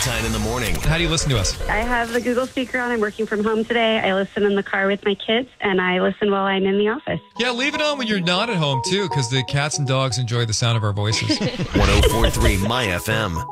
Valentine in the morning. How do you listen to us? I have the Google speaker on. I'm working from home today. I listen in the car with my kids, and I listen while I'm in the office. Yeah, leave it on when you're not at home, too, because the cats and dogs enjoy the sound of our voices. 104.3 My FM.